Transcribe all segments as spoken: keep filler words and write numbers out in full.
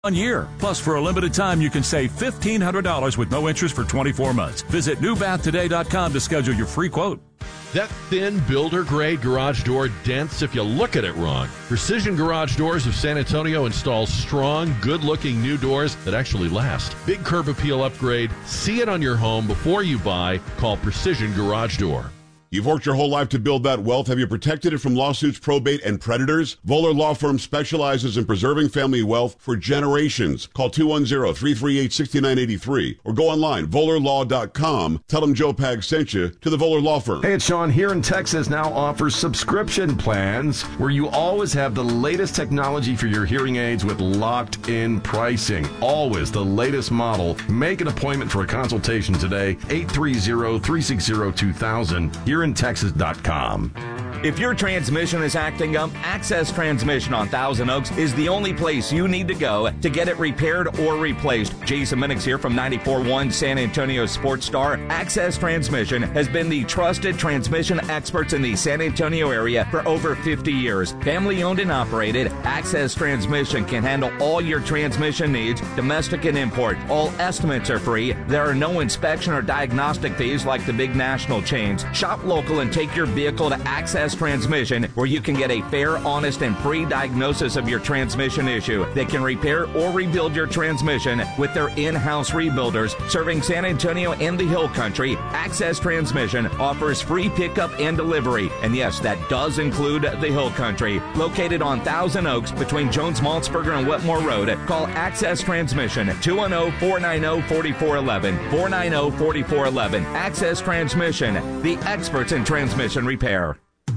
One year. Plus, for a limited time, you can save fifteen hundred dollars with no interest for twenty-four months. Visit new bath today dot com to schedule your free quote. That thin, builder-grade garage door dents if you look at it wrong. Precision Garage Doors of San Antonio installs strong, good-looking new doors that actually last. Big curb appeal upgrade. See it on your home before you buy. Call Precision Garage Door. You've worked your whole life to build that wealth. Have you protected it from lawsuits, probate, and predators? Voller Law Firm specializes in preserving family wealth for generations. Call two one zero, three three eight, six nine eight three or go online, voller law dot com. Tell them Joe Pag sent you to the Voller Law Firm. Hey, it's Sean. Here in Texas now offers subscription plans where you always have the latest technology for your hearing aids with locked-in pricing. Always the latest model. Make an appointment for a consultation today, eight three zero, three six zero, two thousand. Here in Texas dot com. If your transmission is acting up, Access Transmission on Thousand Oaks is the only place you need to go to get it repaired or replaced. Jason Minix here from ninety-four point one San Antonio Sports Star. Access Transmission has been the trusted transmission experts in the San Antonio area for over fifty years. Family owned and operated, Access Transmission can handle all your transmission needs, domestic and import. All estimates are free. There are no inspection or diagnostic fees like the big national chains. Shop local and take your vehicle to Access Transmission, where you can get a fair, honest, and free diagnosis of your transmission issue. They can repair or rebuild your transmission with their in-house rebuilders serving San Antonio and the Hill Country. Access Transmission offers free pickup and delivery, and yes, that does include the Hill Country. Located on Thousand Oaks between Jones Maltzberger and Wetmore Road, call Access Transmission two one zero, four nine zero, four four one one, four nine zero, four four one one. Access Transmission, the experts in transmission repair.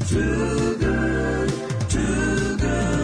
Too good, too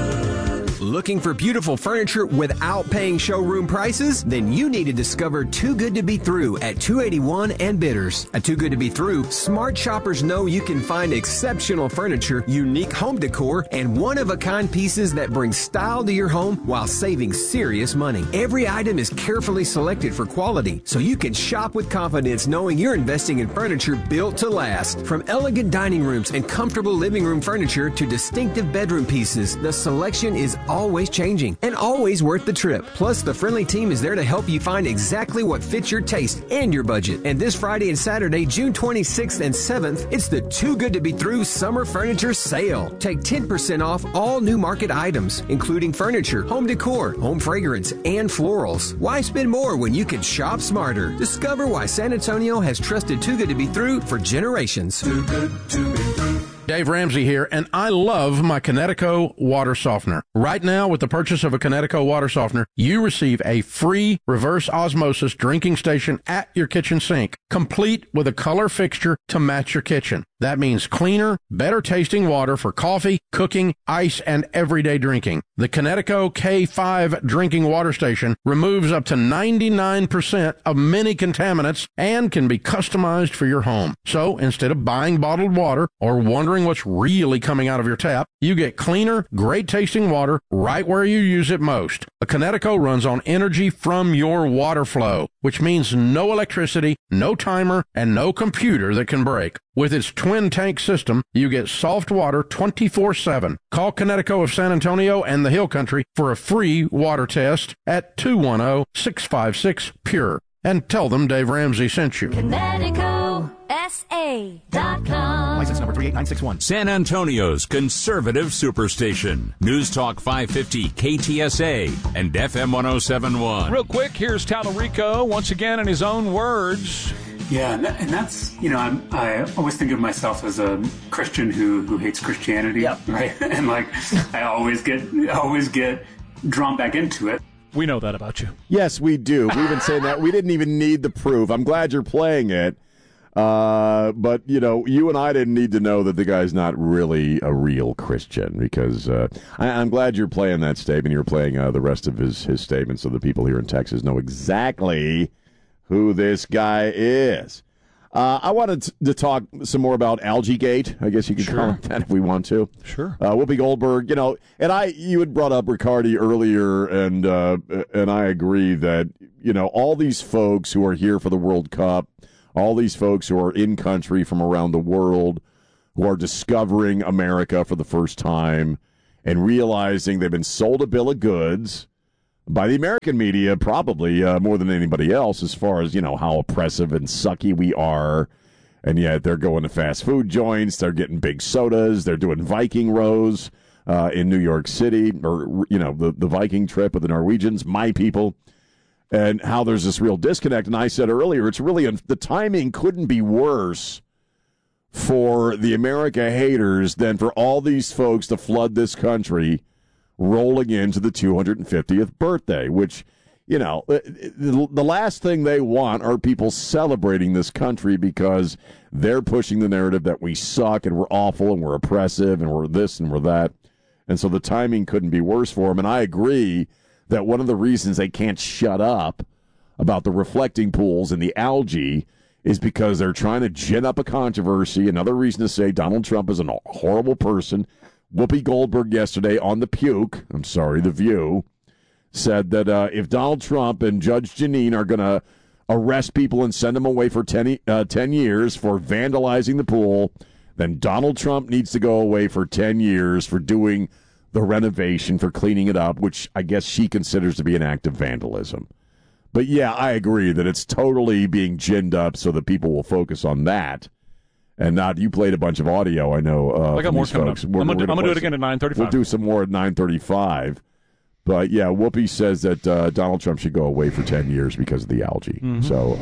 good. Looking for beautiful furniture without paying showroom prices? Then you need to discover Too Good to Be Through at two eighty-one and Bitters. At Too Good to Be Through, smart shoppers know you can find exceptional furniture, unique home decor, and one-of-a-kind pieces that bring style to your home while saving serious money. Every item is carefully selected for quality, so you can shop with confidence knowing you're investing in furniture built to last. From elegant dining rooms and comfortable living room furniture to distinctive bedroom pieces, the selection is always changing and always worth the trip. Plus, the friendly team is there to help you find exactly what fits your taste and your budget. And this Friday and Saturday, June twenty-sixth and seventh, it's the Too Good to Be Through Summer Furniture Sale. Take ten percent off all new market items, including furniture, home decor, home fragrance, and florals. Why spend more when you can shop smarter? Discover why San Antonio has trusted Too Good to Be Through for generations. Too good to be through. Dave Ramsey here, and I love my Connecticut water softener. Right now, with the purchase of a Connecticut water softener, you receive a free reverse osmosis drinking station at your kitchen sink, complete with a color fixture to match your kitchen. That means cleaner, better tasting water for coffee, cooking, ice, and everyday drinking. The Connecticut K five drinking water station removes up to ninety-nine percent of many contaminants and can be customized for your home. So instead of buying bottled water or wondering what's really coming out of your tap, you get cleaner, great tasting water right where you use it most. A Connecticut runs on energy from your water flow, which means no electricity, no timer, and no computer that can break. With its twin tank system, you get soft water twenty-four seven. Call Connecticut of San Antonio and the Hill Country for a free water test at two one zero, six five six, P U R E and tell them Dave Ramsey sent you. Connecticut S A dot com. License number three eight nine six one. San Antonio's conservative superstation. News Talk five fifty K T S A and F M one oh seven point one. Real quick, here's Tallarico once again in his own words. Yeah, and, that, and that's, you know, I'm, I always think of myself as a Christian who, who hates Christianity, yep. Right? And like, I always get, always get drawn back into it. We know that about you. Yes, we do. We've been saying that. We didn't even need the proof. I'm glad you're playing it. Uh, but, you know, you and I didn't need to know that the guy's not really a real Christian because uh, I, I'm glad you're playing that statement. You're playing uh, the rest of his, his statements so the people here in Texas know exactly who this guy is. Uh, I wanted to talk some more about Algaegate. I guess you could sure. call it that if we want to. Sure. Uh, Whoopi Goldberg, you know, and I, you had brought up Riccardi earlier, and uh, and I agree that, you know, all these folks who are here for the World Cup, all these folks who are in country from around the world, who are discovering America for the first time and realizing they've been sold a bill of goods by the American media, probably uh, more than anybody else, as far as, you know, how oppressive and sucky we are. And yet they're going to fast food joints, they're getting big sodas, they're doing Viking rows uh, in New York City, or, you know, the, the Viking trip with the Norwegians, my people, and how there's this real disconnect. And I said earlier, it's really, the timing couldn't be worse for the America haters than for all these folks to flood this country rolling into the two hundred fiftieth birthday, which, you know, the last thing they want are people celebrating this country because they're pushing the narrative that we suck and we're awful and we're oppressive and we're this and we're that. And so the timing couldn't be worse for them. And I agree that one of the reasons they can't shut up about the reflecting pools and the algae is because they're trying to gin up a controversy. Another reason to say Donald Trump is a horrible person. Whoopi Goldberg yesterday on The Puke, I'm sorry, The View, said that uh, if Donald Trump and Judge Jeanine are going to arrest people and send them away for ten, uh, ten years for vandalizing the pool, then Donald Trump needs to go away for ten years for doing the renovation, for cleaning it up, which I guess she considers to be an act of vandalism. But, yeah, I agree that it's totally being ginned up so that people will focus on that. And not, you played a bunch of audio, I know. Uh, I got more coming folks. up. We're, I'm going to do it some, again at nine thirty-five. We'll do some more at nine thirty-five. But, yeah, Whoopi says that uh, Donald Trump should go away for ten years because of the algae. Mm-hmm. So,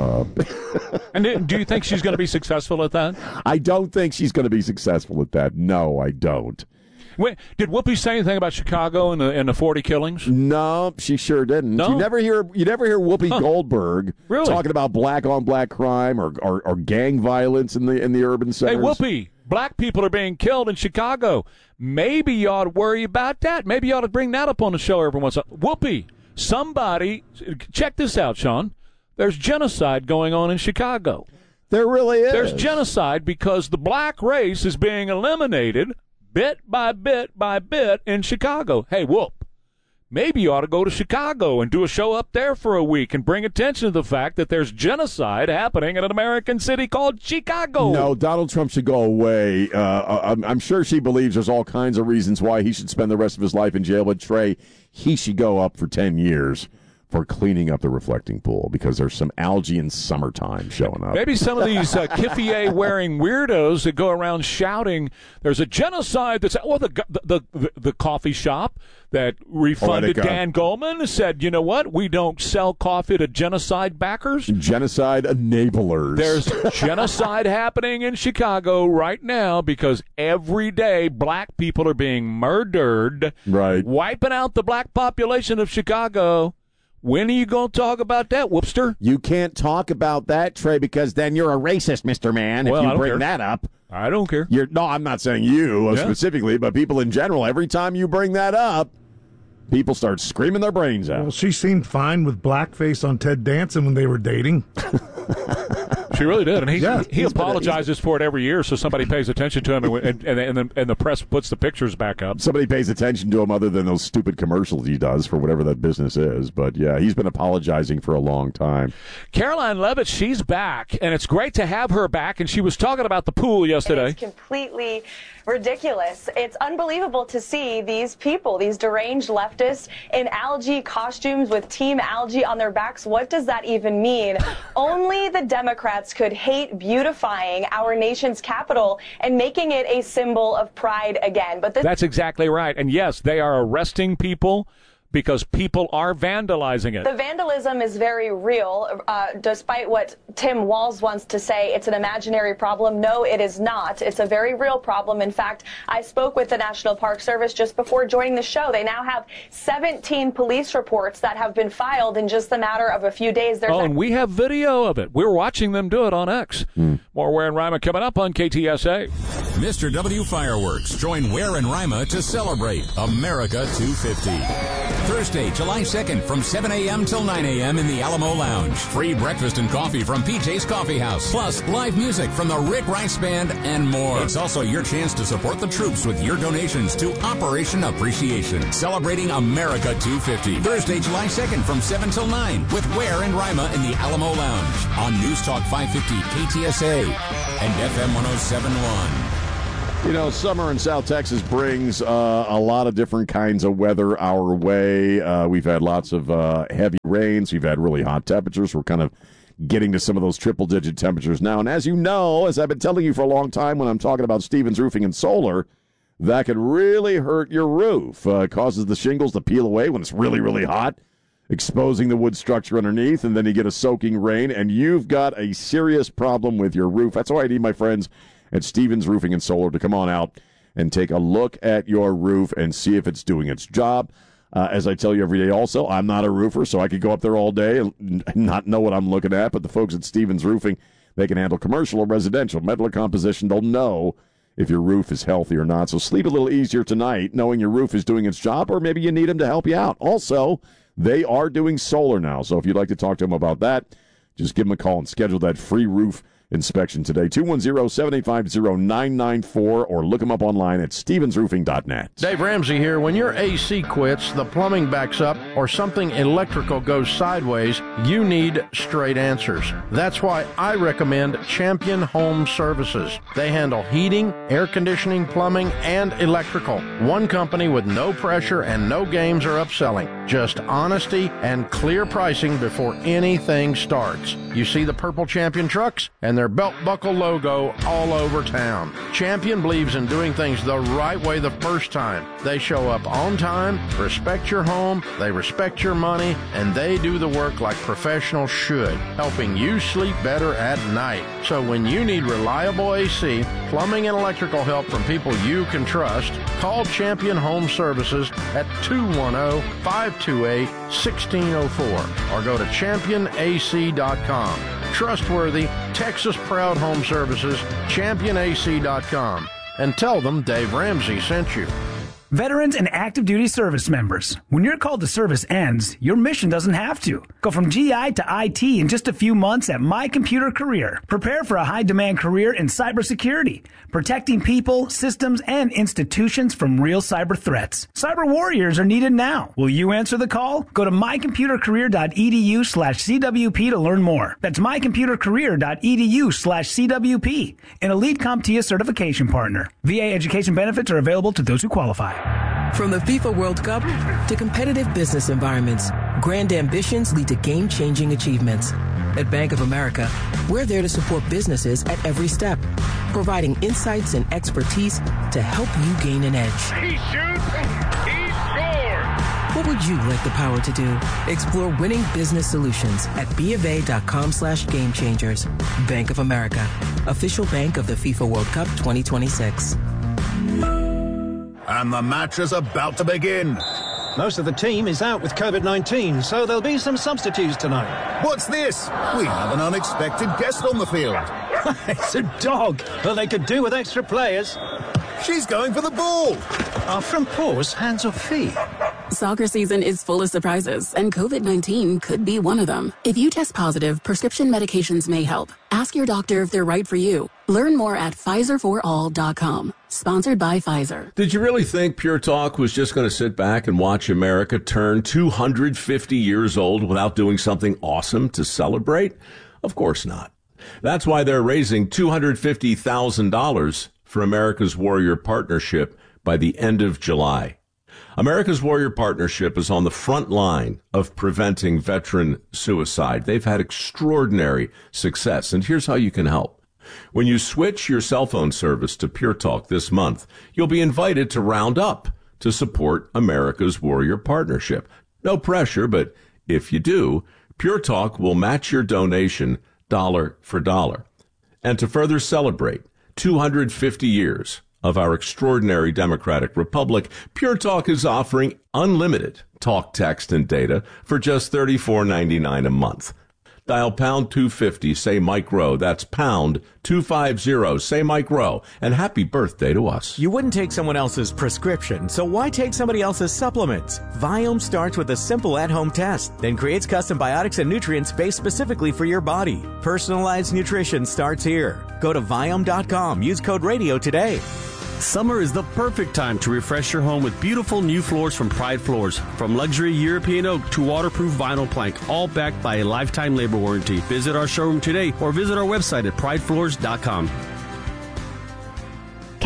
uh, and do, do you think she's going to be successful at that? I don't think she's going to be successful at that. No, I don't. Wait, did Whoopi say anything about Chicago and the, and the forty killings? No, she sure didn't. No? You never hear you never hear Whoopi huh. Goldberg really? talking about black on black crime or, or, or gang violence in the in the urban centers. Hey, Whoopi, black people are being killed in Chicago. Maybe you ought to worry about that. Maybe you ought to bring that up on the show every once in a while. Whoopi, somebody, check this out, Sean. There's genocide going on in Chicago. There really is. There's genocide because the black race is being eliminated bit by bit by bit in Chicago. Hey, Whoop, maybe you ought to go to Chicago and do a show up there for a week and bring attention to the fact that there's genocide happening in an American city called Chicago. No, Donald Trump should go away. Uh, I'm, I'm sure she believes there's all kinds of reasons why he should spend the rest of his life in jail, but Trey, he should go up for ten years for cleaning up the reflecting pool because there's some algae in summertime showing up. Maybe some of these uh, Kiffier-wearing weirdos that go around shouting, there's a genocide that's... Or the, the, the, the coffee shop that refunded oh, Dan Goldman said, you know what, we don't sell coffee to genocide backers. Genocide enablers. There's genocide happening in Chicago right now because every day black people are being murdered. Right. Wiping out the black population of Chicago. When are you going to talk about that, Whoopster? You can't talk about that, Trey, because then you're a racist, Mister Man, if well, you I don't bring care. that up. I don't care. You're, no, I'm not saying you yeah. specifically, but people in general. Every time you bring that up, people start screaming their brains out. Well, she seemed fine with blackface on Ted Danson when they were dating. She really did, and he yeah, he apologizes for it every year, so somebody pays attention to him, and and, and, and, the, and the press puts the pictures back up. Somebody pays attention to him other than those stupid commercials he does for whatever that business is. But, yeah, he's been apologizing for a long time. Caroline Levitt, she's back, and it's great to have her back, and she was talking about the pool yesterday. It's completely ridiculous. It's unbelievable to see these people, these deranged leftists, in algae costumes with Team Algae on their backs. What does that even mean? Only the Democrats could hate beautifying our nation's capital and making it a symbol of pride again. But this- That's exactly right. And yes, they are arresting people because people are vandalizing it. The vandalism is very real, uh, despite what Tim Walz wants to say. It's an imaginary problem. No, it is not. It's a very real problem. In fact, I spoke with the National Park Service just before joining the show. They now have seventeen police reports that have been filed in just the matter of a few days. There's oh, and we have video of it. We're watching them do it on X. Mm. More Ware and Rima coming up on K T S A. Mister W Fireworks. Join Ware and Rima to celebrate America two fifty. Thursday, July second from seven a.m. till nine a.m. in the Alamo Lounge. Free breakfast and coffee from P J's Coffee House. Plus, live music from the Rick Rice Band and more. It's also your chance to support the troops with your donations to Operation Appreciation. Celebrating America two fifty. Thursday, July second from seven till nine with Ware and Rima in the Alamo Lounge. On News Talk five fifty K T S A and F M one oh seven point one. You know, summer in South Texas brings uh, a lot of different kinds of weather our way. Uh, we've had lots of uh, heavy rains. We've had really hot temperatures. We're kind of getting to some of those triple-digit temperatures now. And as you know, as I've been telling you for a long time when I'm talking about Stevens Roofing and Solar, that can really hurt your roof. Uh, it causes the shingles to peel away when it's really, really hot, exposing the wood structure underneath, and then you get a soaking rain, and you've got a serious problem with your roof. That's why I need my friends at Stevens Roofing and Solar to come on out and take a look at your roof and see if it's doing its job. Uh, as I tell you every day also, I'm not a roofer, so I could go up there all day and not know what I'm looking at, but the folks at Stevens Roofing, they can handle commercial or residential, metal or composition. They'll know if your roof is healthy or not. So sleep a little easier tonight knowing your roof is doing its job, or maybe you need them to help you out. Also, they are doing solar now, so if you'd like to talk to them about that, just give them a call and schedule that free roof inspection today. two one zero, seven eight five zero, nine nine four, or look them up online at stevens roofing dot net. Dave Ramsey here. When your A C quits, the plumbing backs up, or something electrical goes sideways, you need straight answers. That's why I recommend Champion Home Services. They handle heating, air conditioning, plumbing, and electrical. One company with no pressure and no games or upselling. Just honesty and clear pricing before anything starts. You see the purple Champion trucks and their belt buckle logo all over town. Champion believes in doing things the right way the first time. They show up on time, respect your home, they respect your money, and they do the work like professionals should, helping you sleep better at night. So when you need reliable A C, plumbing, and electrical help from people you can trust, call Champion Home Services at two one zero, five two eight, one six zero four or go to champion a c dot com. Trustworthy, Texas-proud home services, champion a c dot com. And tell them Dave Ramsey sent you. Veterans and active duty service members, when your call to service ends, your mission doesn't have to. Go from G I to I T in just a few months at My Computer Career. Prepare for a high-demand career in cybersecurity, protecting people, systems, and institutions from real cyber threats. Cyber warriors are needed now. Will you answer the call? Go to my computer career dot e d u slash c w p to learn more. That's my computer career dot e d u slash c w p, an elite CompTIA certification partner. V A education benefits are available to those who qualify. From the FIFA World Cup to competitive business environments, grand ambitions lead to game-changing achievements. At Bank of America, we're there to support businesses at every step, providing insights and expertise to help you gain an edge. He shoots, he scores! What would you like the power to do? Explore winning business solutions at b of a dot com slash game changers. Bank of America, official bank of the FIFA World Cup twenty twenty-six. And the match is about to begin. Most of the team is out with COVID nineteen, so there'll be some substitutes tonight. What's this? We have an unexpected guest on the field. It's a dog. Well, they could do with extra players. She's going for the ball. Are front paws hands or feet? Soccer season is full of surprises, and COVID nineteen could be one of them. If you test positive, prescription medications may help. Ask your doctor if they're right for you. Learn more at Pfizer for all dot com. Sponsored by Pfizer. Did you really think Pure Talk was just going to sit back and watch America turn two hundred fifty years old without doing something awesome to celebrate? Of course not. That's why they're raising two hundred fifty thousand dollars for America's Warrior Partnership by the end of July. America's Warrior Partnership is on the front line of preventing veteran suicide. They've had extraordinary success, and here's how you can help. When you switch your cell phone service to Pure Talk this month, you'll be invited to round up to support America's Warrior Partnership. No pressure, but if you do, Pure Talk will match your donation dollar for dollar. And to further celebrate two hundred fifty years of our extraordinary democratic republic, Pure Talk is offering unlimited talk, text, and data for just thirty-four ninety-nine a month. Dial pound two fifty, say Mike Rowe. That's pound two fifty, say Mike Rowe. And happy birthday to us. You wouldn't take someone else's prescription, so why take somebody else's supplements? Viome starts with a simple at-home test, then creates custom biotics and nutrients based specifically for your body. Personalized nutrition starts here. Go to Viome dot com. Use code radio today. Summer is the perfect time to refresh your home with beautiful new floors from Pride Floors. From luxury European oak to waterproof vinyl plank, all backed by a lifetime labor warranty. Visit our showroom today or visit our website at pride floors dot com.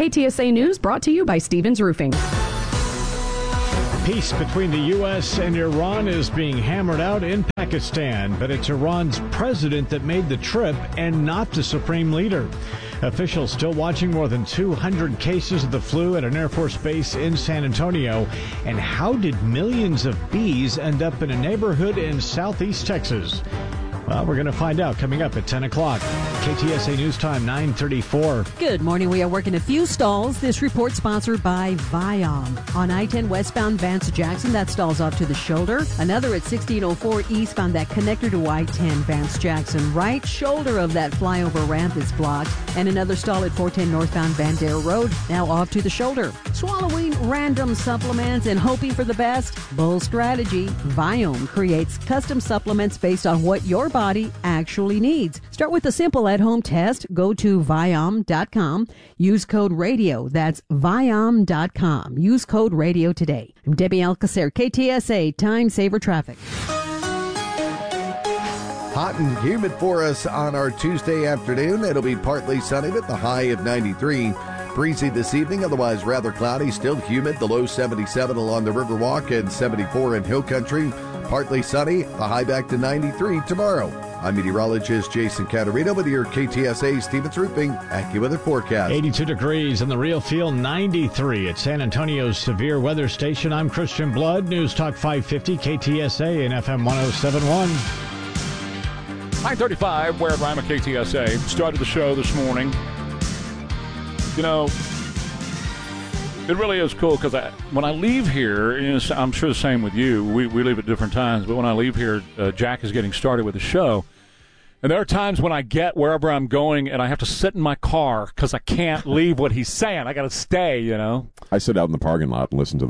K T S A News brought to you by Stevens Roofing. Peace between the U S and Iran is being hammered out in Pakistan, but it's Iran's president that made the trip and not the supreme leader. Officials still watching more than two hundred cases of the flu at an Air Force base in San Antonio. And how did millions of bees end up in a neighborhood in southeast Texas? Well, we're going to find out coming up at ten o'clock. K T S A News Time, nine thirty-four. Good morning. We are working a few stalls. This report sponsored by Viom. On I ten westbound Vance Jackson, that stall's off to the shoulder. Another at sixteen oh four eastbound, that connector to I ten Vance Jackson. Right shoulder of that flyover ramp is blocked. And another stall at four ten northbound Van Dare Road, now off to the shoulder. Swallowing random supplements and hoping for the best? Bull strategy. Viom creates custom supplements based on what your body actually needs. Start with a simple at-home test. Go to Viom dot com. Use code RADIO. That's Viom dot com. Use code RADIO today. I'm Debbie Alcacer, K T S A Time Saver Traffic. Hot and humid for us on our Tuesday afternoon. It'll be partly sunny with the high of ninety-three. Breezy this evening, otherwise rather cloudy, still humid. The low seventy-seven along the Riverwalk and seventy-four in Hill Country. Partly sunny, the high back to ninety-three tomorrow. I'm meteorologist Jason Caterino with your K T S A Stevens Roofing AccuWeather forecast. eighty-two degrees in the real feel, ninety-three at San Antonio's Severe Weather Station. I'm Christian Blood, News Talk five fifty, K T S A and F M one oh seven point one. nine thirty-five, where Rima K T S A started the show this morning. You know, it really is cool because I, when I leave here, you know, I'm sure the same with you. We we leave at different times, but when I leave here, uh, Jack is getting started with the show. And there are times when I get wherever I'm going and I have to sit in my car because I can't leave what he's saying. I got to stay, you know. I sit out in the parking lot and listen to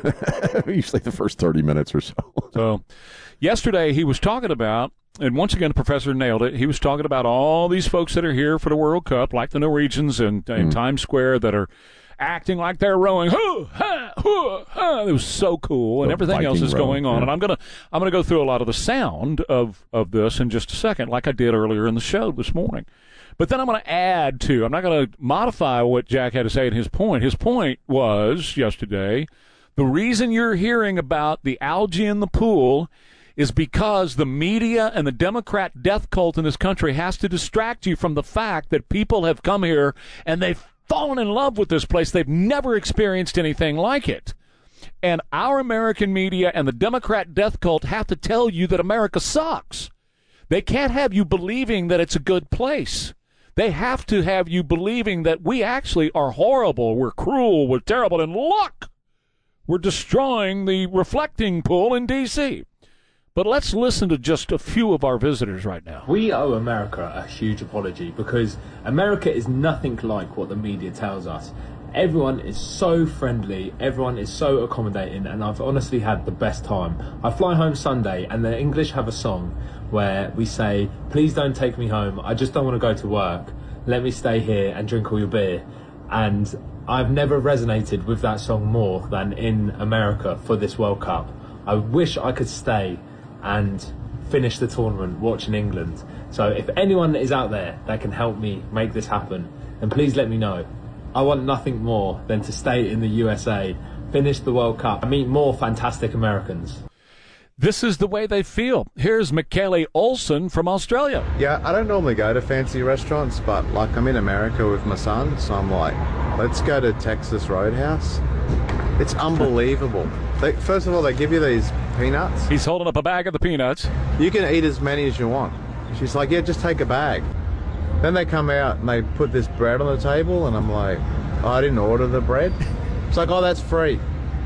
the usually the first thirty minutes or so. So yesterday he was talking about, and once again the professor nailed it, he was talking about all these folks that are here for the World Cup, like the Norwegians in, in mm. Times Square, that are acting like they're rowing. Hoo, ha, hoo, ha. It was so cool, and the everything else is row. going on. Yeah. And I'm gonna I'm gonna go through a lot of the sound of of this in just a second, like I did earlier in the show this morning. But then I'm going to add to. I'm not going to modify what Jack had to say in his point. His point was yesterday, the reason you're hearing about the algae in the pool is because the media and the Democrat death cult in this country has to distract you from the fact that people have come here and they've fallen in love with this place. They've never experienced anything like it. And our American media and the Democrat death cult have to tell you that America sucks. They can't have you believing that it's a good place. They have to have you believing that we actually are horrible, we're cruel, we're terrible, and look, we're destroying the reflecting pool in D C But let's listen to just a few of our visitors right now. We owe America a huge apology because America is nothing like what the media tells us. Everyone is so friendly, everyone is so accommodating, and I've honestly had the best time. I fly home Sunday and the English have a song where we say, please don't take me home, I just don't want to go to work, let me stay here and drink all your beer. And I've never resonated with that song more than in America for this World Cup. I wish I could stay and finish the tournament watching England. So if anyone is out there that can help me make this happen, then please let me know. I want nothing more than to stay in the U S A, finish the World Cup, and meet more fantastic Americans. This is the way they feel. Here's Michele Olsen from Australia. Yeah, I don't normally go to fancy restaurants, but like I'm in America with my son, so I'm like, let's go to Texas Roadhouse. It's unbelievable. They, first of all, they give you these peanuts. He's holding up a bag of the peanuts. You can eat as many as you want. She's like, yeah, just take a bag. Then they come out and they put this bread on the table, and I'm like, oh, I didn't order the bread. It's like, oh, that's free.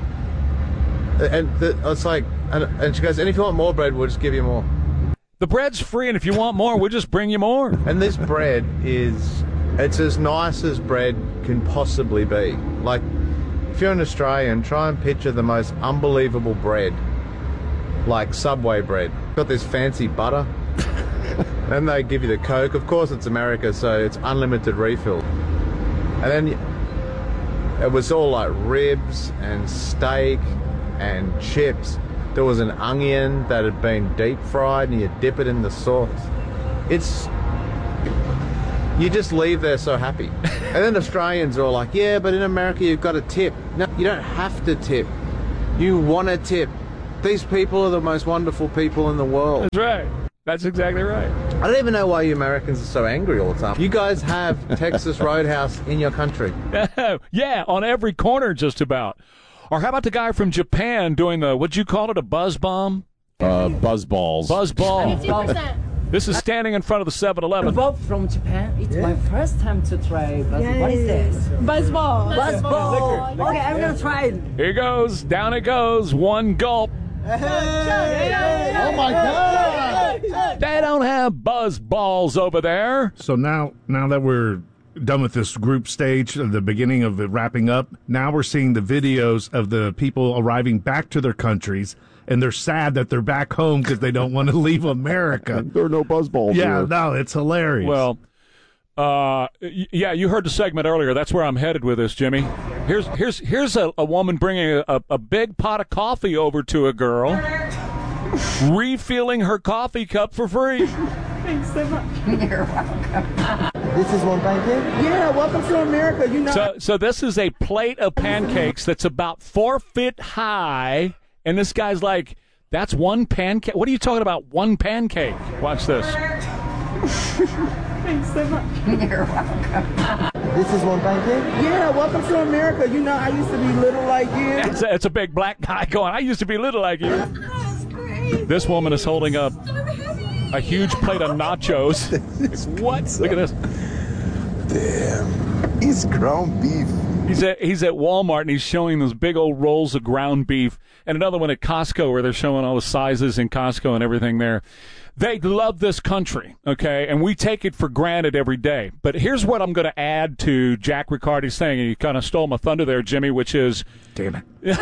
And the, it's like, and, and she goes, and if you want more bread, we'll just give you more. The bread's free, and if you want more, we'll just bring you more. And this bread is, it's as nice as bread can possibly be. Like, if you're an Australian, try and picture the most unbelievable bread, like Subway bread. Got this fancy butter. Then they give you the Coke. Of course, it's America, so it's unlimited refill. And then it was all like ribs and steak and chips. There was an onion that had been deep fried, and you dip it in the sauce. It's You just leave there so happy. And then Australians are all like, yeah, but in America you've got to tip. No, you don't have to tip. You want to tip. These people are the most wonderful people in the world. That's right. That's exactly right. I don't even know why you Americans are so angry all the time. You guys have Texas Roadhouse in your country. Yeah, on every corner just about. Or how about the guy from Japan doing the, what'd you call it, a buzz bomb? Uh, buzz balls. Buzz ball. This is standing in front of the seven eleven. Bob from Japan. It's yeah. my first time to try buzz. Yes. What is this? Buzz ball. Buzz ball. Okay, I'm going to try it. Here goes. Down it goes. One gulp. Hey. Oh, my God. They don't have buzz balls over there. So now, now that we're done with this group stage, at the beginning of it wrapping up, now we're seeing the videos of the people arriving back to their countries, and they're sad that they're back home because they don't want to leave America. There are no buzz balls. Yeah, here. no, it's hilarious. Well, uh, yeah, you heard the segment earlier. That's where I'm headed with this, Jimmy. Here's here's here's a, a woman bringing a, a big pot of coffee over to a girl, refilling her coffee cup for free. Thanks so much. You're welcome. This is one pancake? Yeah, welcome to America. You know. So, so this is a plate of pancakes that's about four feet high, and this guy's like, "That's one pancake." What are you talking about? One pancake? Watch this. Thanks so much. You're welcome. This is one pancake? Yeah, welcome to America. You know, I used to be little like you. It's a, it's a big black guy going, "I used to be little like you." That's great. This woman is holding up a huge plate of nachos. What? Look at this. Damn. It's ground beef. He's at he's at Walmart and he's showing those big old rolls of ground beef, and another one at Costco where they're showing all the sizes in Costco and everything there. They love this country, okay, and we take it for granted every day. But here's what I'm going to add to Jack Riccardi's thing, and you kind of stole my thunder there, Jimmy, which is... Damn it.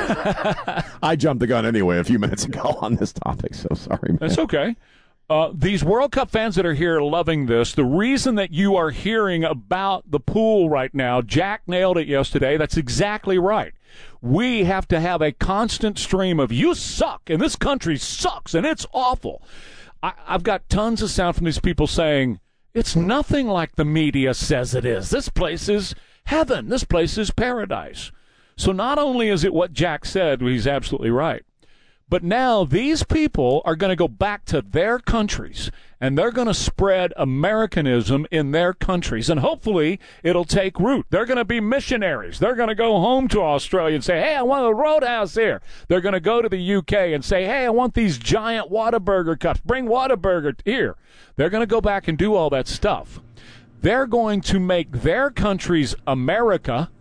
I jumped the gun anyway a few minutes ago on this topic, so sorry, man. That's okay. Uh, these World Cup fans that are here loving this, the reason that you are hearing about the pool right now, Jack nailed it yesterday. That's exactly right. We have to have a constant stream of, you suck, and this country sucks, and it's awful. I, I've got tons of sound from these people saying, it's nothing like the media says it is. This place is heaven. This place is paradise. So not only is it what Jack said, he's absolutely right, but now these people are going to go back to their countries, and they're going to spread Americanism in their countries, and hopefully it'll take root. They're going to be missionaries. They're going to go home to Australia and say, hey, I want a Roadhouse here. They're going to go to the U K and say, hey, I want these giant Whataburger cups. Bring Whataburger here. They're going to go back and do all that stuff. They're going to make their countries America,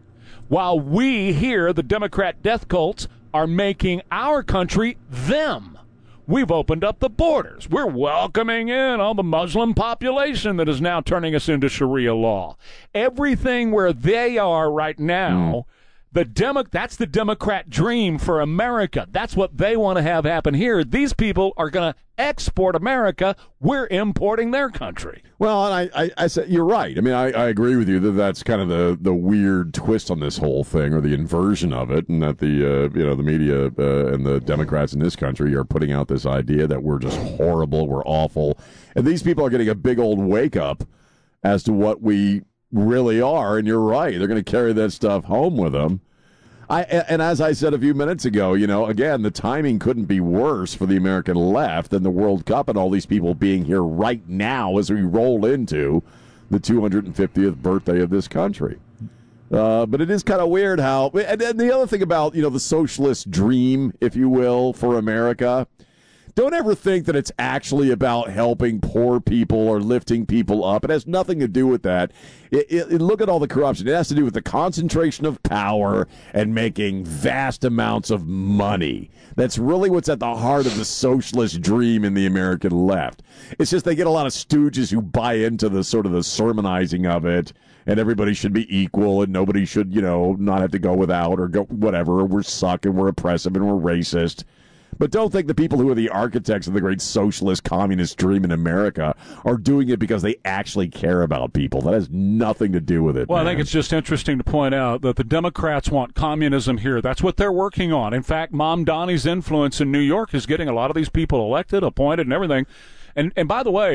while we here, the Democrat death cults, are making our country them. We've opened up the borders. We're welcoming in all the Muslim population that is now turning us into Sharia law. Everything where they are right now, mm. the Demo- that's the Democrat dream for America. That's what they want to have happen here. These people are going to export America. We're importing their country. Well, and I, I, I said you're right. I mean, I, I agree with you that that's kind of the, the weird twist on this whole thing, or the inversion of it, and that the uh, you know the media uh, and the Democrats in this country are putting out this idea that we're just horrible, we're awful, and these people are getting a big old wake up as to what we really are. And you're right; they're going to carry that stuff home with them. I, and as I said a few minutes ago, you know, again, the timing couldn't be worse for the American left than the World Cup and all these people being here right now as we roll into the two hundred fiftieth birthday of this country. Uh, but it is kind of weird how, and, and the other thing about, you know, the socialist dream, if you will, for America, don't ever think that it's actually about helping poor people or lifting people up. It has nothing to do with that. It, it, it, look at all the corruption. It has to do with the concentration of power and making vast amounts of money. That's really what's at the heart of the socialist dream in the American left. It's just they get a lot of stooges who buy into the sort of the sermonizing of it, and everybody should be equal, and nobody should, you know, not have to go without or go whatever. Or we're suck and we're oppressive and we're racist. But don't think the people who are the architects of the great socialist communist dream in America are doing it because they actually care about people. That has nothing to do with it. Well, man. I think it's just interesting to point out that the Democrats want communism here. That's what they're working on. In fact, Mom Donnie's influence in New York is getting a lot of these people elected, appointed, and everything. And and by the way,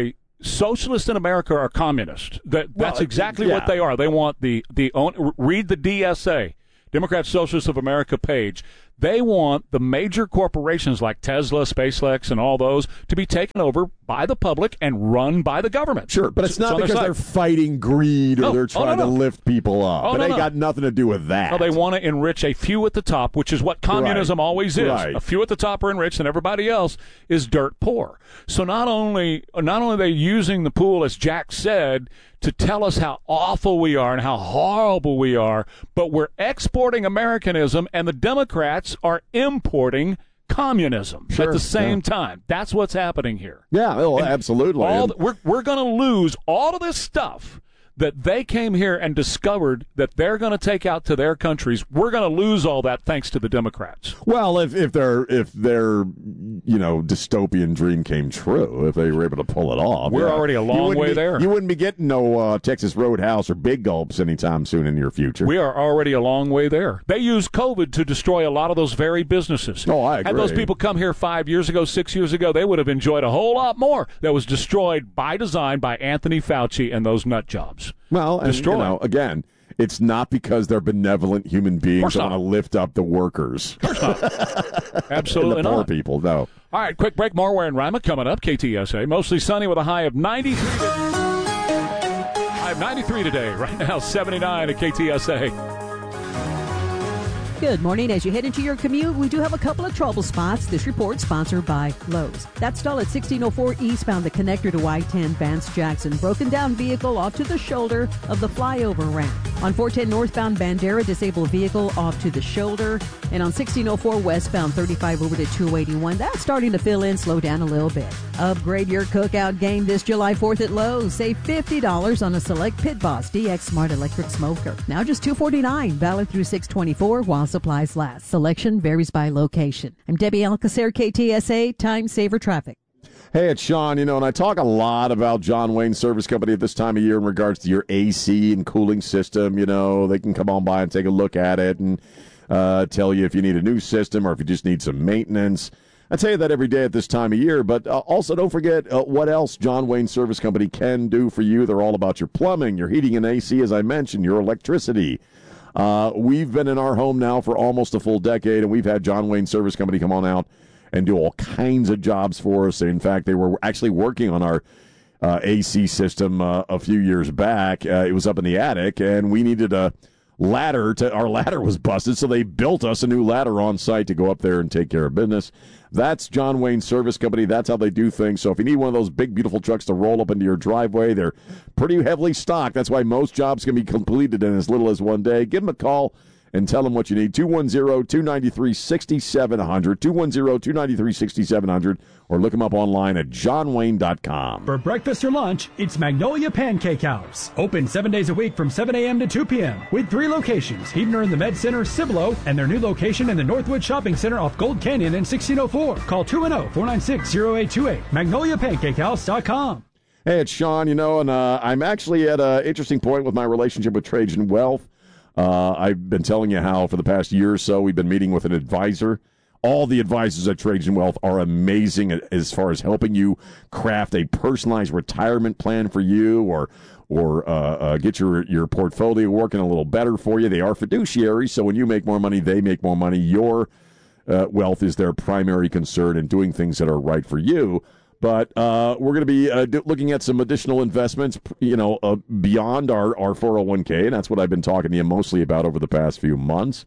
socialists in America are communists. That that's Well, exactly yeah. what they are. They want the the own, read the D S A, Democrat Socialists of America page. They want the major corporations like Tesla, SpaceX, and all those to be taken over by the public and run by the government. Sure, but it's not because they're fighting greed or No. they're Oh, trying no, no. to lift people up. Oh, it no, ain't no. got nothing to do with that. No, they want to enrich a few at the top, which is what communism Right. always is. Right. A few at the top are enriched, and everybody else is dirt poor. So not only not only are they using the pool, as Jack said, to tell us how awful we are and how horrible we are, but we're exporting Americanism, and the Democrats are importing communism Sure, at the same yeah. time. That's what's happening here. Yeah, well, And absolutely. All And- the, we're we're going to lose all of this stuff that they came here and discovered that they're going to take out to their countries. We're going to lose all that thanks to the Democrats. Well, if if their if their you know dystopian dream came true, if they were able to pull it off, We're yeah. already a You long wouldn't way be- there. You wouldn't be getting no uh, Texas Roadhouse or Big Gulps anytime soon in your future. We are already a long way there. They used COVID to destroy a lot of those very businesses. Oh, I Had those agree. people come here five years ago, six years ago, they would have enjoyed a whole lot more that was destroyed by design by Anthony Fauci and those nut jobs. Well, and, Destroy. you know, again, it's not because they're benevolent human beings course that not. want to lift up the workers. Absolutely and the poor not. people, no. All right, quick break. More Ware and Rima coming up. K T S A. Mostly sunny with a high of ninety-three. High of ninety-three today. Right now, seventy-nine at K T S A. Good morning. As you head into your commute, we do have a couple of trouble spots. This report sponsored by Lowe's. That stall at sixteen oh four eastbound, the connector to I ten Vance Jackson. Broken down vehicle off to the shoulder of the flyover ramp. On four ten northbound Bandera, disabled vehicle off to the shoulder. And on sixteen oh four westbound, thirty-five over to two eighty-one. That's starting to fill in, slow down a little bit. Upgrade your cookout game this July fourth at Lowe's. Save fifty dollars on a select Pit Boss D X Smart Electric Smoker. Now just two forty-nine, valid through six twenty-four while supplies last. Selection varies by location. I'm Debbie Alcacer, K T S A, Time Saver Traffic. Hey, it's Sean, you know, and I talk a lot about John Wayne Service Company at this time of year in regards to your A C and cooling system. You know, they can come on by and take a look at it and uh, tell you if you need a new system or if you just need some maintenance. I tell you that every day at this time of year, but uh, also don't forget uh, what else John Wayne Service Company can do for you. They're all about your plumbing, your heating and A C, as I mentioned, your electricity. Uh, we've been in our home now for almost a full decade, and we've had John Wayne Service Company come on out and do all kinds of jobs for us. In fact, they were actually working on our uh, A C system uh, a few years back. Uh, it was up in the attic, and we needed a ladder. To our ladder was busted, so they built us a new ladder on site to go up there and take care of business. That's John Wayne Service Company. That's how they do things. So if you need one of those big, beautiful trucks to roll up into your driveway, they're pretty heavily stocked. That's why most jobs can be completed in as little as one day. Give them a call and tell them what you need. two one zero, two nine three, six seven zero zero, two one zero, two nine three, six seven zero zero, or look them up online at john wayne dot com. For breakfast or lunch, it's Magnolia Pancake House. Open seven days a week from seven a.m. to two p.m. with three locations, Heidner in the Med Center, Cibolo, and their new location in the Northwood Shopping Center off Gold Canyon in sixteen oh four. Call two one zero, four nine six, zero eight two eight. magnolia pancake house dot com. Hey, it's Sean, you know, and uh, I'm actually at an interesting point with my relationship with Trajan Wealth. Uh, I've been telling you how for the past year or so we've been meeting with an advisor. All the advisors at Trajan Wealth are amazing as far as helping you craft a personalized retirement plan for you or or uh, uh, get your, your portfolio working a little better for you. They are fiduciaries, so when you make more money, they make more money. Your uh, wealth is their primary concern in doing things that are right for you. But uh, we're going to be uh, do, looking at some additional investments, you know, uh, beyond our, our four oh one k, and that's what I've been talking to you mostly about over the past few months.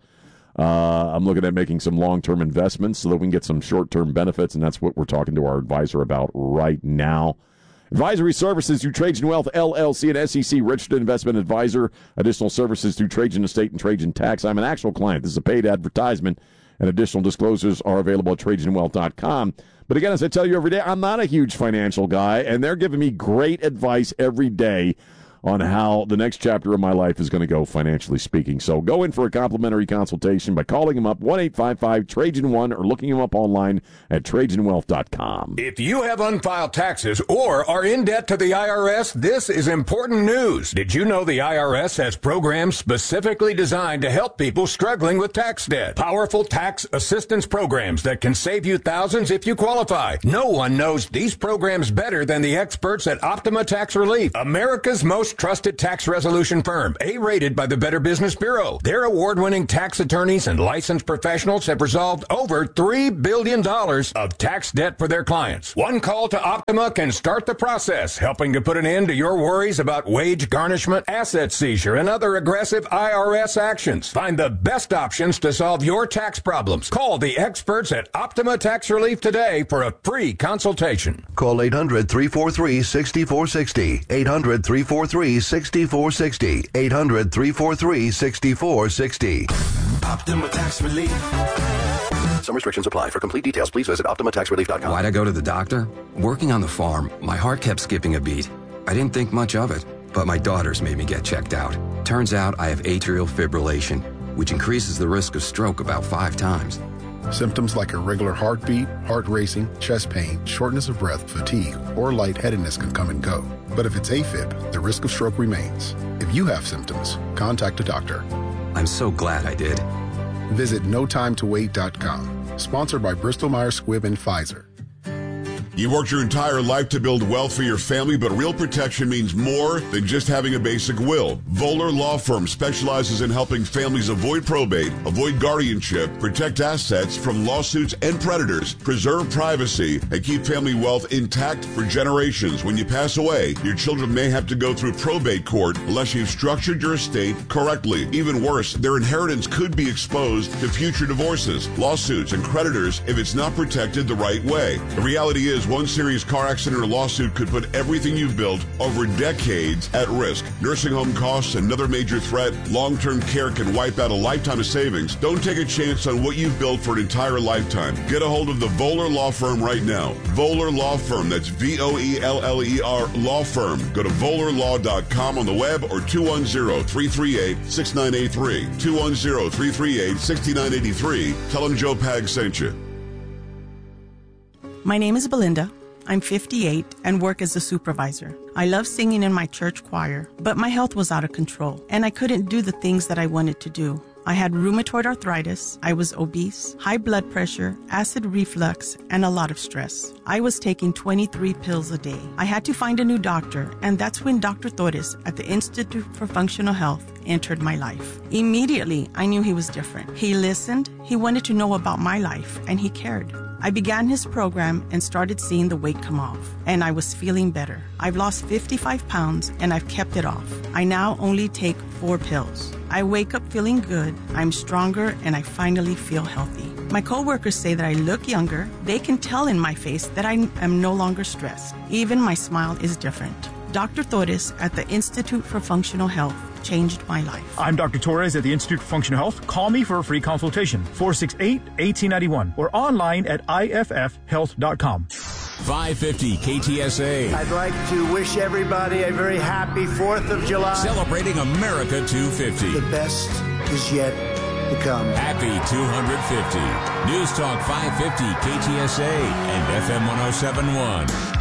Uh, I'm looking at making some long-term investments so that we can get some short-term benefits, and that's what we're talking to our advisor about right now. Advisory services through Trajan Wealth, L L C, and S E C registered investment advisor. Additional services through Trajan Estate and Trajan Tax. I'm an actual client. This is a paid advertisement, and additional disclosures are available at trajan wealth dot com. But again, as I tell you every day, I'm not a huge financial guy, and they're giving me great advice every day on how the next chapter of my life is going to go financially speaking. So go in for a complimentary consultation by calling him up, one eight five five Trajan one, or looking him up online at Trajan Wealth dot com. If you have unfiled taxes or are in debt to the I R S, this is important news. Did you know the I R S has programs specifically designed to help people struggling with tax debt? Powerful tax assistance programs that can save you thousands if you qualify. No one knows these programs better than the experts at Optima Tax Relief, America's most trusted tax resolution firm, A-rated by the Better Business Bureau. Their award-winning tax attorneys and licensed professionals have resolved over three billion dollars of tax debt for their clients. One call to Optima can start the process, helping to put an end to your worries about wage garnishment, asset seizure, and other aggressive I R S actions. Find the best options to solve your tax problems. Call the experts at Optima Tax Relief today for a free consultation. Call eight hundred, three four three, six four six zero. eight hundred, three four three, six four six zero. eight hundred, three four three, six four six zero. Optima Tax Relief. Some restrictions apply. For complete details, please visit Optima Tax Relief dot com. Why'd I go to the doctor? Working on the farm, my heart kept skipping a beat. I didn't think much of it, but my daughters made me get checked out. Turns out I have atrial fibrillation, which increases the risk of stroke about five times. Symptoms like irregular heartbeat, heart racing, chest pain, shortness of breath, fatigue, or lightheadedness can come and go. But if it's AFib, the risk of stroke remains. If you have symptoms, contact a doctor. I'm so glad I did. Visit no time to wait dot com. Sponsored by Bristol Myers Squibb and Pfizer. You worked your entire life to build wealth for your family, but real protection means more than just having a basic will. Voller Law Firm specializes in helping families avoid probate, avoid guardianship, protect assets from lawsuits and predators, preserve privacy, and keep family wealth intact for generations. When you pass away, your children may have to go through probate court unless you've structured your estate correctly. Even worse, their inheritance could be exposed to future divorces, lawsuits, and creditors if it's not protected the right way. The reality is, one serious car accident or lawsuit could put everything you've built over decades at risk. Nursing home costs, another major threat. Long-term care can wipe out a lifetime of savings. Don't take a chance on what you've built for an entire lifetime. Get a hold of the Voller Law Firm right now. Voller Law Firm. That's V O E L L E R Law Firm. Go to voller law dot com on the web or two one zero, three three eight, six nine eight three. two one zero, three three eight, six nine eight three. Tell them Joe Pag sent you. My name is Belinda. I'm fifty-eight and work as a supervisor. I love singing in my church choir, but my health was out of control and I couldn't do the things that I wanted to do. I had rheumatoid arthritis, I was obese, high blood pressure, acid reflux, and a lot of stress. I was taking twenty-three pills a day. I had to find a new doctor, and that's when Doctor Torres at the Institute for Functional Health entered my life. Immediately, I knew he was different. He listened, he wanted to know about my life, and he cared. I began his program and started seeing the weight come off, and I was feeling better. I've lost fifty-five pounds, and I've kept it off. I now only take four pills. I wake up feeling good, I'm stronger, and I finally feel healthy. My coworkers say that I look younger. They can tell in my face that I am no longer stressed. Even my smile is different. Doctor Torres at the Institute for Functional Health changed my life. I'm Doctor Torres at the Institute for Functional Health. Call me for a free consultation, four six eight, one eight nine one, or online at I F F health dot com. five fifty K T S A. I'd like to wish everybody a very happy fourth of July. Celebrating America two fifty. The best is yet to come. Happy two hundred fifty. News Talk five fifty K T S A and F M one oh seven point one.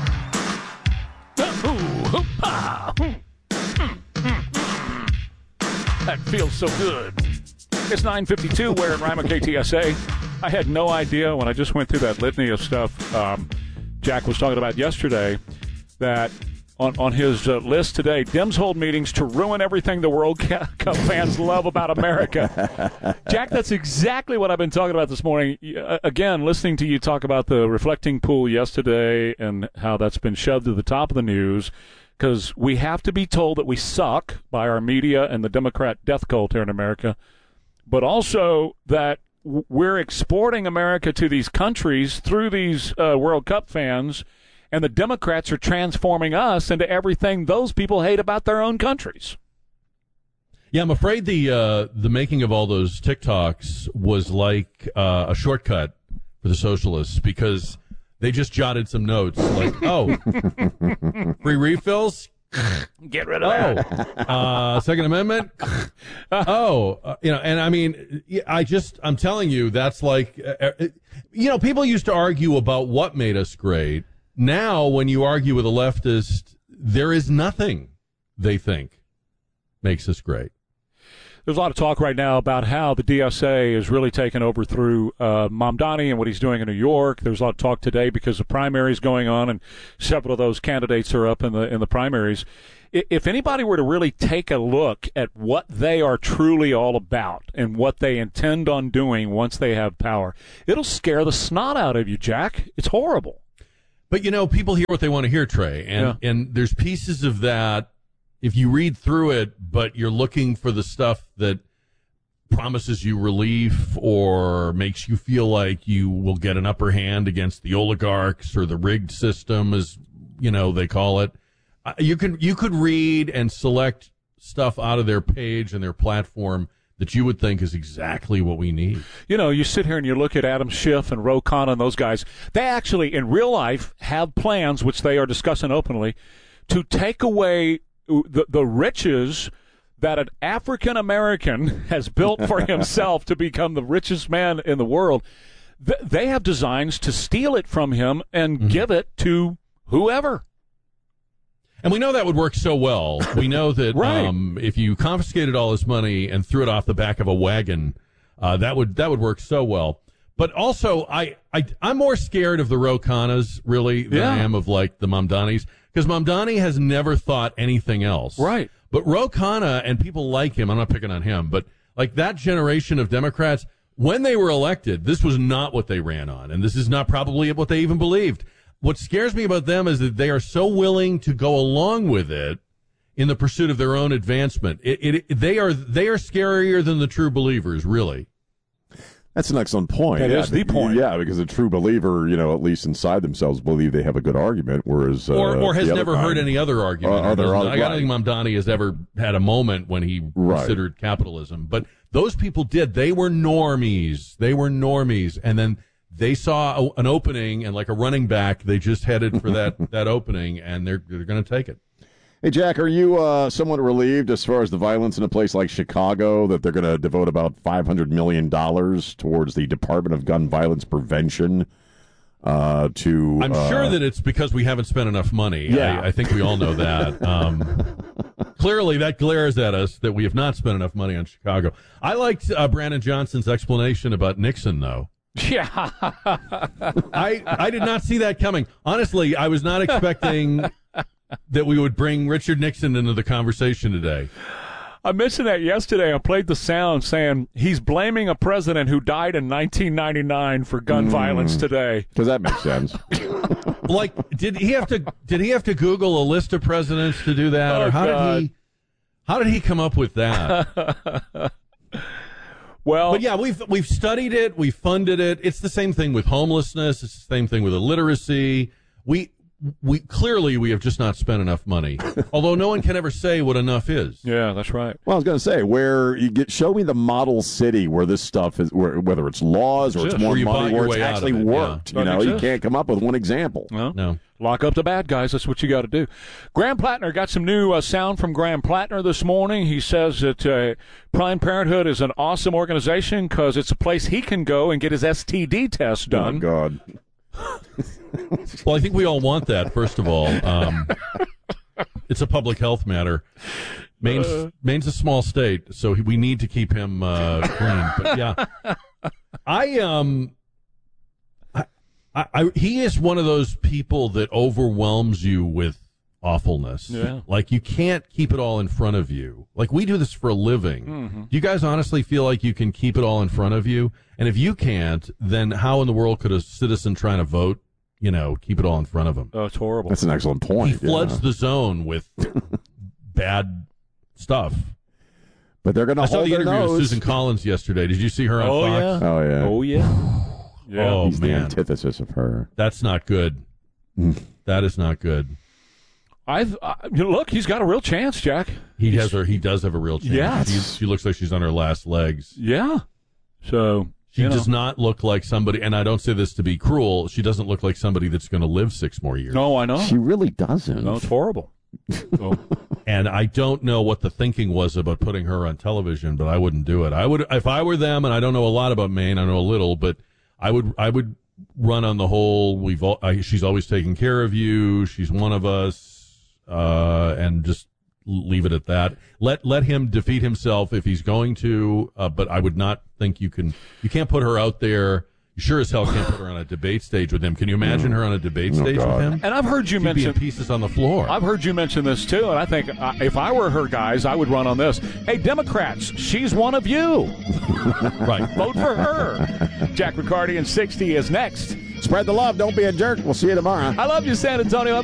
That feels so good. It's nine fifty-two. We're at Rima K T S A. I had no idea when I just went through that litany of stuff um, Jack was talking about yesterday that on, on his uh, list today, Dems hold meetings to ruin everything the World Cup fans love about America. Jack, that's exactly what I've been talking about this morning. Uh, again, listening to you talk about the reflecting pool yesterday and how that's been shoved to the top of the news, because we have to be told that we suck by our media and the Democrat death cult here in America, but also that we're exporting America to these countries through these uh, World Cup fans, and the Democrats are transforming us into everything those people hate about their own countries. Yeah, I'm afraid the uh, the making of all those TikToks was like uh, a shortcut for the socialists, because they just jotted some notes like, oh, free refills? Get rid of that. Oh, uh, Second Amendment. oh, uh, you know, and I mean, I just, I'm telling you, that's like, uh, you know, people used to argue about what made us great. Now, when you argue with a leftist, there is nothing they think makes us great. There's a lot of talk right now about how the D S A is really taken over through uh, Mamdani and what he's doing in New York. There's a lot of talk today because the primaries going on, and several of those candidates are up in the in the primaries. If anybody were to really take a look at what they are truly all about and what they intend on doing once they have power, it'll scare the snot out of you, Jack. It's horrible. But, you know, people hear what they want to hear, Trey, and Yeah. and there's pieces of that. If you read through it, but you're looking for the stuff that promises you relief or makes you feel like you will get an upper hand against the oligarchs or the rigged system, as you know they call it, uh, you can you could read and select stuff out of their page and their platform that you would think is exactly what we need. You know, you sit here and you look at Adam Schiff and Ro Khanna and those guys. They actually, in real life, have plans, which they are discussing openly, to take away the, the riches that an African American has built for himself to become the richest man in the world. Th- they have designs to steal it from him and mm-hmm. give it to whoever. And we know that would work so well. We know that right. um, if you confiscated all his money and threw it off the back of a wagon, uh, that would that would work so well. But also, I, I, I'm more scared of the Ro Khannas, really, than yeah. I am of, like, the Mamdanis. Because Mamdani has never thought anything else. Right. But Ro Khanna and people like him, I'm not picking on him, but like that generation of Democrats, when they were elected, this was not what they ran on. And this is not probably what they even believed. What scares me about them is that they are so willing to go along with it in the pursuit of their own advancement. It, it, they are they are scarier than the true believers, really. That's an excellent point. That yeah, is the point. Yeah, because a true believer, you know, at least inside themselves, believe they have a good argument, whereas uh, or or has the never other heard kind, any other argument. Uh, other, I right. don't think Mamdani has ever had a moment when he right. considered capitalism, but those people did. They were normies. They were normies, and then they saw a, an opening, and like a running back, they just headed for that that opening, and they're they're going to take it. Hey, Jack, are you uh, somewhat relieved as far as the violence in a place like Chicago that they're going to devote about five hundred million dollars towards the Department of Gun Violence Prevention uh, to... I'm uh, sure that it's because we haven't spent enough money. Yeah. I, I think we all know that. Um, clearly, that glares at us that we have not spent enough money on Chicago. I liked uh, Brandon Johnson's explanation about Nixon, though. Yeah. I I did not see that coming. Honestly, I was not expecting... that we would bring Richard Nixon into the conversation today. I mentioned that yesterday. I played the sound saying he's blaming a president who died in nineteen ninety-nine for gun mm. violence today. Does that make sense? Like, did he have to? Did he have to Google a list of presidents to do that, oh, or how God. did he? How did he come up with that? Well, but yeah, we've we've studied it, we funded it. It's the same thing with homelessness. It's the same thing with illiteracy. We. We clearly we have just not spent enough money, although no one can ever say what enough is. Yeah, that's right. Well, I was going to say, where you get, show me the model city where this stuff is, where, whether it's laws or it's more money, where it's actually it, worked. Yeah. You know, exist. you can't come up with one example. Well, no. Lock up the bad guys. That's what you got to do. Graham Plattner got some new uh, sound from Graham Plattner this morning. He says that uh, Planned Parenthood is an awesome organization because it's a place he can go and get his S T D test done. Oh, God. Well, I think we all want that, first of all. Um, it's a public health matter. Maine's, uh, Maine's a small state, so we need to keep him uh, clean. But, yeah. I, um, I, I, he is one of those people that overwhelms you with awfulness. Yeah. Like, you can't keep it all in front of you. Like, we do this for a living. Mm-hmm. Do you guys honestly feel like you can keep it all in front of you? And if you can't, then how in the world could a citizen trying to vote, you know, keep it all in front of him? Oh, it's horrible. That's an excellent point. He floods yeah. the zone with bad stuff. But they're going to I saw hold the their interview nose. with Susan Collins yesterday. Did you see her on oh, Fox? Yeah. Oh, yeah. Oh, yeah. Yeah. Oh, He's man. the antithesis of her. That's not good. That is not good. I've uh, you know, look. He's got a real chance, Jack. He he's, has her. He does have a real chance. Yeah. She's, she looks like she's on her last legs. Yeah. So she you know. does not look like somebody, and I don't say this to be cruel. She doesn't look like somebody that's going to live six more years. No, I know. She really doesn't. No, it's horrible. Oh. And I don't know what the thinking was about putting her on television, but I wouldn't do it. I would, if I were them, and I don't know a lot about Maine, I know a little, but I would, I would run on the whole. We've, all, I, she's always taking care of you. She's one of us, uh, and just leave it at that. Let let him defeat himself if he's going to, uh, but I would not think you can. You can't put her out there. You sure as hell can't put her on a debate stage with him. Can you imagine her on a debate Oh, stage God. with him? And I've heard you She'd mention be in pieces on the floor. I've heard you mention this too, and I think uh, if I were her guys, I would run on this. Hey, Democrats, she's one of you. Right. Vote for her. Jack Riccardi in sixty is next. Spread the love. Don't be a jerk. We'll see you tomorrow. I love you, San Antonio.